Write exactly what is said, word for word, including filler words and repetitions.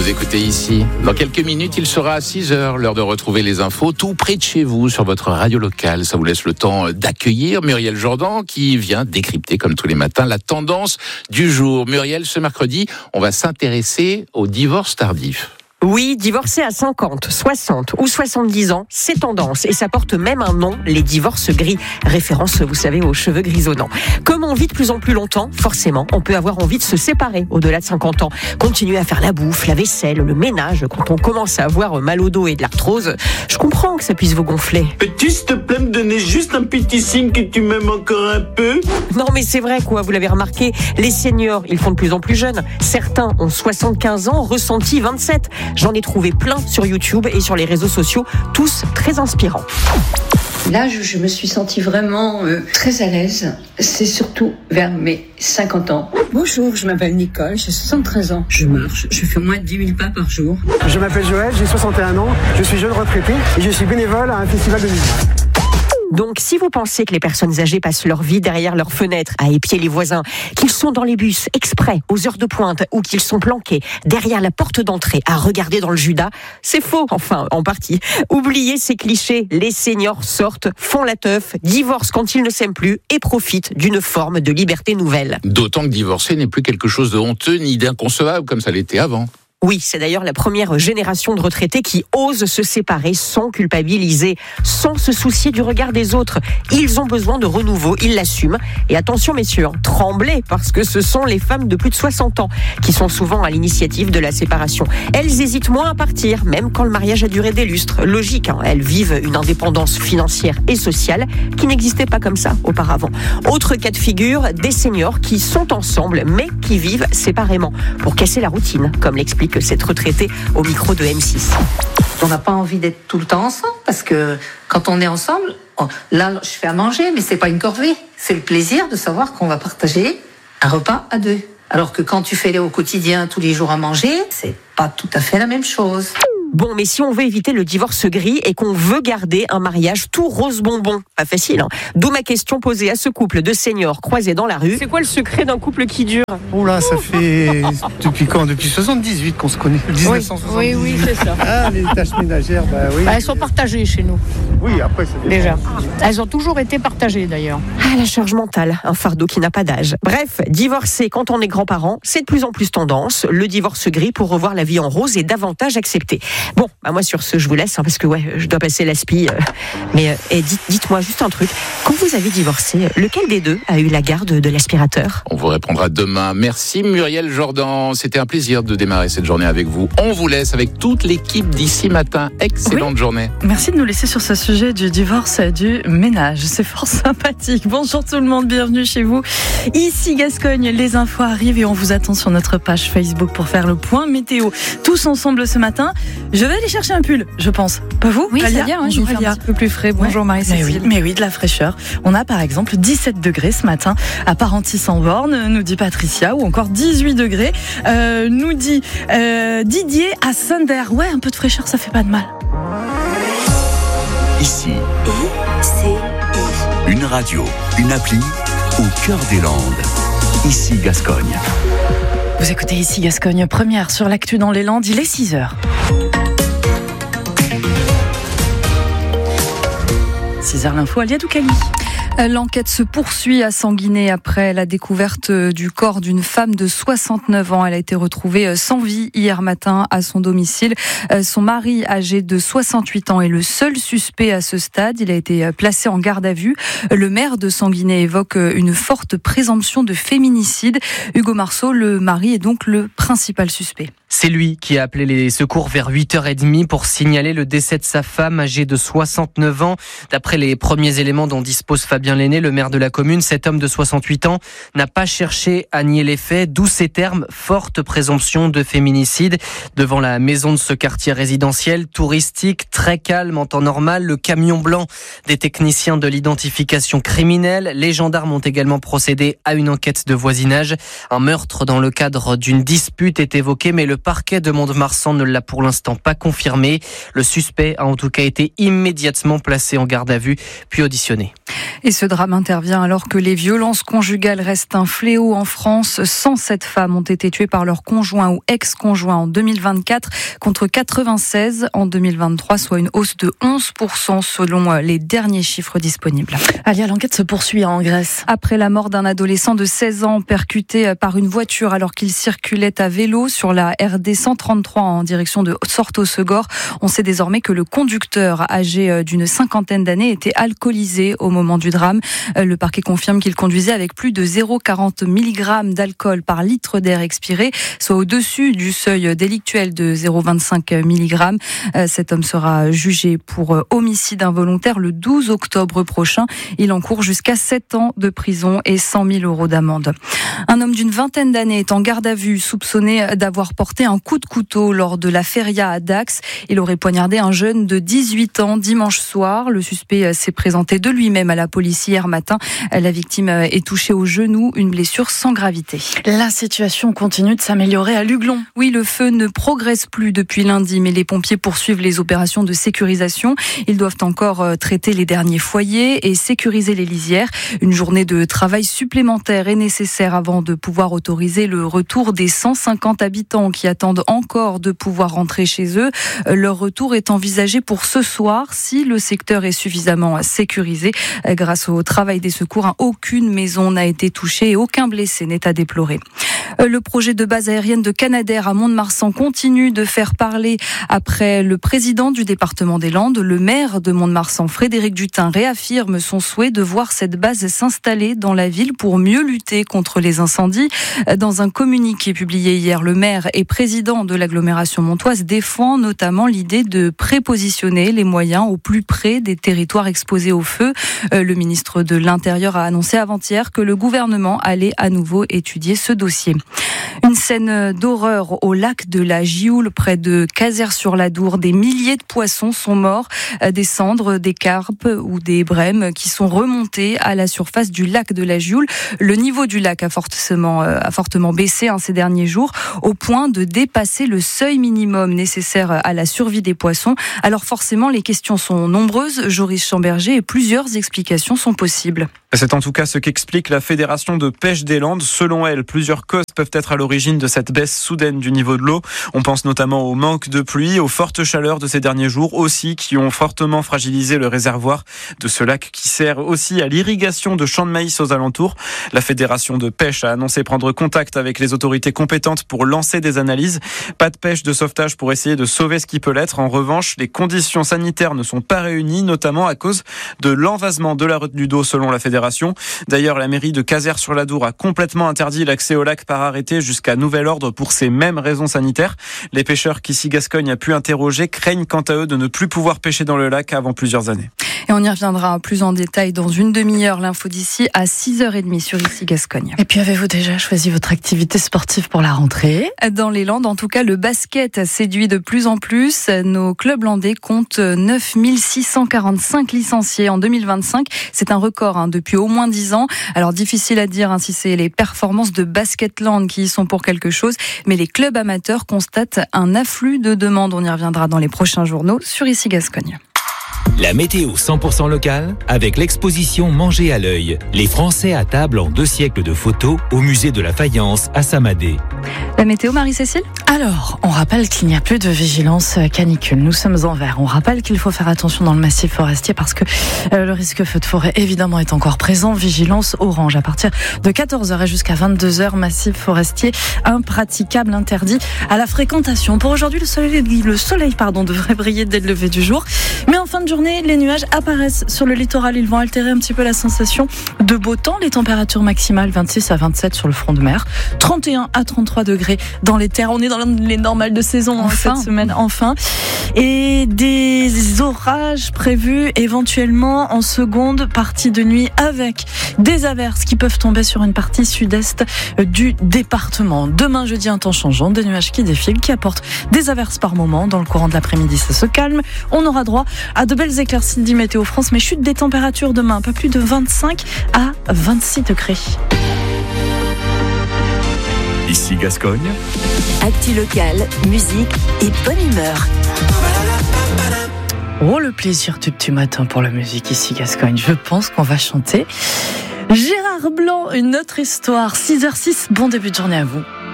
Vous écoutez ici. Dans quelques minutes, il sera à six heures, l'heure de retrouver les infos tout près de chez vous sur votre radio locale. Ça vous laisse le temps d'accueillir Muriel Jourdan qui vient décrypter comme tous les matins la tendance du jour. Muriel, ce mercredi, on va s'intéresser au divorce tardif. Oui, divorcer à cinquante, soixante ou soixante-dix ans, c'est tendance et ça porte même un nom, les divorces gris. Référence, vous savez, aux cheveux grisonnants. Comme on vit de plus en plus longtemps, forcément, on peut avoir envie de se séparer au-delà de cinquante ans. Continuer à faire la bouffe, la vaisselle, le ménage, quand on commence à avoir mal au dos et de l'arthrose, je comprends que ça puisse vous gonfler. Peux-tu, s'il te plaît, me donner juste un petit signe que tu m'aimes encore un peu ? Non mais c'est vrai quoi, vous l'avez remarqué, les seniors, ils font de plus en plus jeunes. Certains ont soixante-quinze ans, ressenti vingt-sept. J'en ai trouvé plein sur YouTube et sur les réseaux sociaux, tous très inspirants. Là, je, je me suis sentie vraiment euh, très à l'aise. C'est surtout vers mes cinquante ans. Bonjour, je m'appelle Nicole, j'ai soixante-treize ans. Je marche, je fais au moins dix mille pas par jour. Je m'appelle Joël, j'ai soixante et un ans, je suis jeune retraité et je suis bénévole à un festival de musique. Donc, si vous pensez que les personnes âgées passent leur vie derrière leurs fenêtres à épier les voisins, qu'ils sont dans les bus exprès aux heures de pointe ou qu'ils sont planqués derrière la porte d'entrée à regarder dans le Judas, c'est faux, enfin, en partie. Oubliez ces clichés, les seniors sortent, font la teuf, divorcent quand ils ne s'aiment plus et profitent d'une forme de liberté nouvelle. D'autant que divorcer n'est plus quelque chose de honteux ni d'inconcevable comme ça l'était avant. Oui, c'est d'ailleurs la première génération de retraités qui osent se séparer sans culpabiliser, sans se soucier du regard des autres. Ils ont besoin de renouveau, ils l'assument. Et attention messieurs, tremblez, parce que ce sont les femmes de plus de soixante ans qui sont souvent à l'initiative de la séparation. Elles hésitent moins à partir, même quand le mariage a duré des lustres. Logique, hein, elles vivent une indépendance financière et sociale qui n'existait pas comme ça auparavant. Autre cas de figure, des seniors qui sont ensemble, mais qui vivent séparément, pour casser la routine, comme l'explique cette retraitée au micro de M six. On n'a pas envie d'être tout le temps ensemble parce que quand on est ensemble, on, là je fais à manger, mais c'est pas une corvée. C'est le plaisir de savoir qu'on va partager un repas à deux. Alors que quand tu fais au quotidien tous les jours à manger, c'est pas tout à fait la même chose. Bon, mais si on veut éviter le divorce gris et qu'on veut garder un mariage tout rose bonbon, pas facile, hein. D'où ma question posée à ce couple de seniors croisés dans la rue. C'est quoi le secret d'un couple qui dure ? Oula, ça fait depuis quand ? Depuis soixante-dix-huit qu'on se connaît. dix-neuf cent soixante-dix-huit. Oui, oui, c'est ça. Ah, les tâches ménagères, bah oui. Bah, elles sont partagées chez nous. Oui, après c'est déjà. Elles ont toujours été partagées d'ailleurs. Ah, la charge mentale, un fardeau qui n'a pas d'âge. Bref, divorcer quand on est grands-parents, c'est de plus en plus tendance. Le divorce gris pour revoir la vie en rose est davantage accepté. Bon, bah moi sur ce, je vous laisse, hein, parce que ouais, je dois passer l'aspi. Euh, mais euh, et dites, dites-moi juste un truc. Quand vous avez divorcé, lequel des deux a eu la garde de l'aspirateur ? On vous répondra demain. Merci Muriel Jourdan. C'était un plaisir de démarrer cette journée avec vous. On vous laisse avec toute l'équipe d'ici matin. Excellente oui. journée. Merci de nous laisser sur ce sujet du divorce et du ménage. C'est fort sympathique. Bonjour tout le monde, bienvenue chez vous. Ici Gascogne, les infos arrivent et on vous attend sur notre page Facebook pour faire le point météo. Tous ensemble ce matin. Je vais aller chercher un pull, je pense. Pas vous ? Oui, Alia, c'est bien, hein, bonjour, il fait un petit peu plus frais. Bonjour ouais. Marie-Cécile. Mais oui, mais oui, de la fraîcheur. On a par exemple dix-sept degrés ce matin à Parentis-en-Born, nous dit Patricia, ou encore dix-huit degrés, euh, nous dit euh, Didier à Saint-Der. Ouais, un peu de fraîcheur, ça fait pas de mal. Ici, I C I. Une radio, une appli au cœur des Landes. Ici Gascogne. Vous écoutez Ici Gascogne, première sur l'actu dans les Landes, il est six heures. six heures l'info, Alia Doukali. L'enquête se poursuit à Sanguinet après la découverte du corps d'une femme de soixante-neuf ans. Elle a été retrouvée sans vie hier matin à son domicile. Son mari, âgé de soixante-huit ans, est le seul suspect à ce stade. Il a été placé en garde à vue. Le maire de Sanguinet évoque une forte présomption de féminicide. Hugo Marceau, le mari, est donc le principal suspect. C'est lui qui a appelé les secours vers huit heures trente pour signaler le décès de sa femme âgée de soixante-neuf ans. D'après les premiers éléments dont dispose Fabien Lenné, le maire de la commune, cet homme de soixante-huit ans n'a pas cherché à nier les faits, d'où ces termes, forte présomption de féminicide. Devant la maison de ce quartier résidentiel, touristique, très calme en temps normal, le camion blanc des techniciens de l'identification criminelle. Les gendarmes ont également procédé à une enquête de voisinage. Un meurtre dans le cadre d'une dispute est évoqué, mais le parquet de Mont-de-Marsan ne l'a pour l'instant pas confirmé. Le suspect a en tout cas été immédiatement placé en garde à vue, puis auditionné. Et ce drame intervient alors que les violences conjugales restent un fléau en France. cent sept femmes ont été tuées par leur conjoint ou ex-conjoint en deux mille vingt-quatre contre quatre-vingt-seize en deux mille vingt-trois, soit une hausse de onze pour cent selon les derniers chiffres disponibles. Alia, l'enquête se poursuit en Grèce. Après la mort d'un adolescent de seize ans percuté par une voiture alors qu'il circulait à vélo sur la R D cent trente-trois en direction de Sorto-Segor, on sait désormais que le conducteur âgé d'une cinquantaine d'années était alcoolisé au moment du drame. Le parquet confirme qu'il conduisait avec plus de zéro virgule quarante milligrammes d'alcool par litre d'air expiré, soit au-dessus du seuil délictuel de zéro virgule vingt-cinq milligrammes. Cet homme sera jugé pour homicide involontaire le douze octobre prochain. Il encourt jusqu'à sept ans de prison et cent mille euros d'amende. Un homme d'une vingtaine d'années est en garde à vue, soupçonné d'avoir porté un coup de couteau lors de la feria à Dax. Il aurait poignardé un jeune de dix-huit ans dimanche soir. Le suspect s'est présenté de lui-même à la police hier matin. La victime est touchée au genou, une blessure sans gravité. La situation continue de s'améliorer à Luglon. Oui, le feu ne progresse plus depuis lundi, mais les pompiers poursuivent les opérations de sécurisation. Ils doivent encore traiter les derniers foyers et sécuriser les lisières. Une journée de travail supplémentaire est nécessaire avant de pouvoir autoriser le retour des cent cinquante habitants qui attendent encore de pouvoir rentrer chez eux. Leur retour est envisagé pour ce soir si le secteur est suffisamment sécurisé. Grâce au travail des secours, aucune maison n'a été touchée et aucun blessé n'est à déplorer. Le projet de base aérienne de Canadair à Mont-de-Marsan continue de faire parler après le président du département des Landes. Le maire de Mont-de-Marsan, Frédéric Dutin, réaffirme son souhait de voir cette base s'installer dans la ville pour mieux lutter contre les incendies. Dans un communiqué publié hier, le maire et président de l'agglomération montoise défend notamment l'idée de prépositionner les moyens au plus près des territoires exposés au feu. Le ministre de l'Intérieur a annoncé avant-hier que le gouvernement allait à nouveau étudier ce dossier. Une scène d'horreur au lac de la Gioule, près de Cazeres-sur-l'Adour. Des milliers de poissons sont morts, des cendres, des carpes ou des brèmes qui sont remontées à la surface du lac de la Gioule. Le niveau du lac a fortement, a fortement baissé hein, ces derniers jours, au point de dépasser le seuil minimum nécessaire à la survie des poissons. Alors forcément, les questions sont nombreuses, Joris Chamberger, et plusieurs explications sont possibles. C'est en tout cas ce qu'explique la Fédération de pêche des Landes. Selon elle, plusieurs causes peuvent être à l'origine de cette baisse soudaine du niveau de l'eau. On pense notamment au manque de pluie, aux fortes chaleurs de ces derniers jours aussi, qui ont fortement fragilisé le réservoir de ce lac qui sert aussi à l'irrigation de champs de maïs aux alentours. La Fédération de pêche a annoncé prendre contact avec les autorités compétentes pour lancer des analyses. Pas de pêche de sauvetage pour essayer de sauver ce qui peut l'être. En revanche, les conditions sanitaires ne sont pas réunies, notamment à cause de l'envasement de la retenue d'eau selon la Fédération. D'ailleurs, la mairie de Cazeres-sur-l'Adour a complètement interdit l'accès au lac par arrêté jusqu'à nouvel ordre pour ces mêmes raisons sanitaires. Les pêcheurs qu'Ici Gascogne a pu interroger craignent quant à eux de ne plus pouvoir pêcher dans le lac avant plusieurs années. Et on y reviendra plus en détail dans une demi-heure. L'info d'ici à six heures trente sur Ici Gascogne. Et puis avez-vous déjà choisi votre activité sportive pour la rentrée ? Dans les Landes, en tout cas, le basket séduit de plus en plus. Nos clubs landais comptent neuf mille six cent quarante-cinq licenciés en deux mille vingt-cinq. C'est un record hein, depuis au moins dix ans. Alors difficile à dire hein, si c'est les performances de Basketland qui y sont pour quelque chose, mais les clubs amateurs constatent un afflux de demandes. On y reviendra dans les prochains journaux sur Ici Gascogne. La météo cent pour cent locale avec l'exposition Manger à l'œil. Les Français à table en deux siècles de photos au musée de la faïence à Samadé. La météo, Marie-Cécile ? Alors, on rappelle qu'il n'y a plus de vigilance canicule. Nous sommes en vert. On rappelle qu'il faut faire attention dans le massif forestier parce que euh, le risque feu de forêt évidemment est encore présent. Vigilance orange à partir de quatorze heures et jusqu'à vingt-deux heures. Massif forestier impraticable, interdit à la fréquentation. Pour aujourd'hui, le soleil, le soleil pardon, devrait briller dès le lever du jour. Mais en fin de journée, les nuages apparaissent sur le littoral. Ils vont altérer un petit peu la sensation de beau temps. Les températures maximales vingt-six à vingt-sept sur le front de mer, trente et un à trente-trois degrés dans les terres. On est dans les normales de saison enfin. Cette semaine, enfin. Et des orages prévus éventuellement en seconde partie de nuit avec des averses qui peuvent tomber sur une partie sud-est du département. Demain, jeudi, un temps changeant, des nuages qui défilent, qui apportent des averses par moment. Dans le courant de l'après-midi, ça se calme. On aura droit à de belles éclaircies, dit Météo France, mais chute des températures demain, pas plus de vingt-cinq à vingt-six degrés. Ici Gascogne. Actu locale, musique et bonne humeur. Oh, le plaisir du petit matin pour la musique ici Gascogne. Je pense qu'on va chanter Gérard Blanc, une autre histoire. six heures zéro six, bon début de journée à vous.